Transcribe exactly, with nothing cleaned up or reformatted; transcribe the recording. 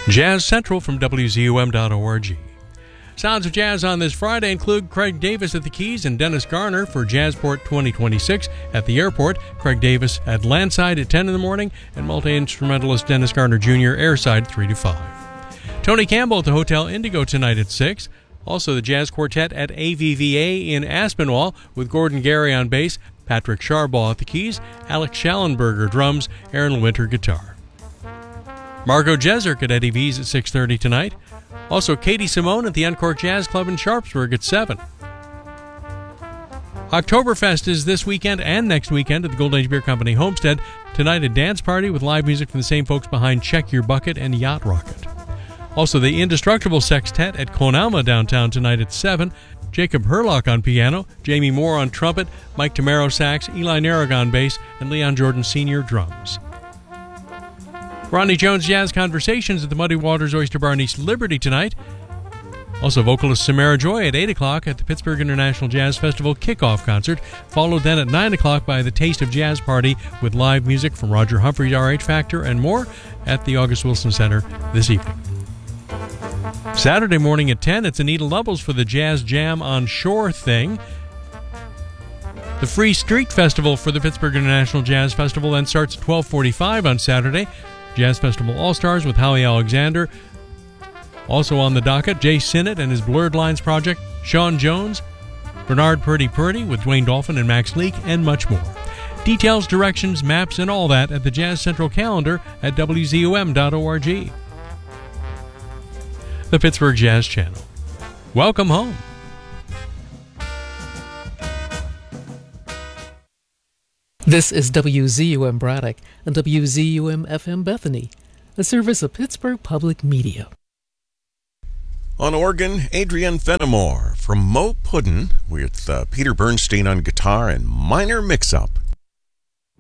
Jazz Central from W Z U M dot org. Sounds of Jazz on this Friday include Craig Davis at the keys and Dennis Garner for Jazzport twenty twenty-six at the airport, Craig Davis at Landside at ten in the morning, and multi-instrumentalist Dennis Garner Junior airside three to five. Tony Campbell at the Hotel Indigo tonight at six. Also the Jazz Quartet at A V V A in Aspinwall with Gordon Gary on bass, Patrick Sharbaugh at the keys, Alex Schallenberger drums, Aaron Winter guitar. Margot Jeserk at Eddie V's at six thirty tonight. Also Katie Simone at the Encore Jazz Club in Sharpsburg at seven. Oktoberfest is this weekend and next weekend at the Golden Age Beer Company Homestead. Tonight a dance party with live music from the same folks behind Check Your Bucket and Yacht Rocket. Also the Indestructible Sextet at Conalma downtown tonight at seven. Jacob Herlock on piano, Jamie Moore on trumpet, Mike Tamaro sax, Eli Narragon bass, and Leon Jordan Senior drums. Ronnie Jones Jazz Conversations at the Muddy Waters Oyster Bar in East Liberty tonight. Also vocalist Samara Joy at eight o'clock at the Pittsburgh International Jazz Festival kickoff concert, followed then at nine o'clock by the Taste of Jazz Party with live music from Roger Humphries, R H Factor, and more at the August Wilson Center this evening. Saturday morning at ten, it's Anita Lovells for the Jazz Jam on Shore thing. The Free Street Festival for the Pittsburgh International Jazz Festival then starts at twelve forty-five on Saturday. Jazz Festival All-Stars with Howie Alexander. Also on the docket, Jay Sinnott and his Blurred Lines project, Sean Jones, Bernard Purdy Purdy with Dwayne Dolphin and Max Leake, and much more. Details, directions, maps, and all that at the Jazz Central calendar at W Z U M dot org. The Pittsburgh Jazz Channel. Welcome home. This is W Z U M Braddock and W Z U M F M Bethany, a service of Pittsburgh Public Media. On organ, Adrian Fenimore. From Mo Puddin' with uh, Peter Bernstein on guitar and Minor Mix-Up.